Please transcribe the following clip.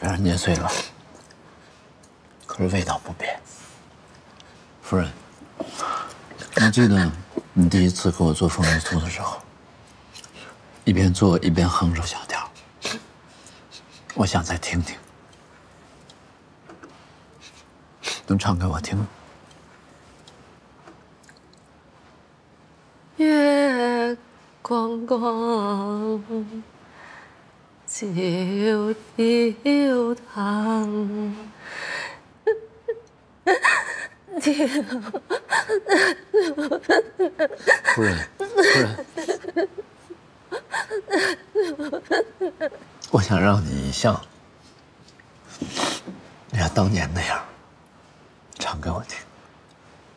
虽然年岁了，可是味道不变。夫人，你记得你第一次给我做凤梨酥的时候，一边做一边哼着小调。我想再听听，能唱给我听吗？ 月光光，照朝堂。 夫人，我想让你像当年那样唱给我听。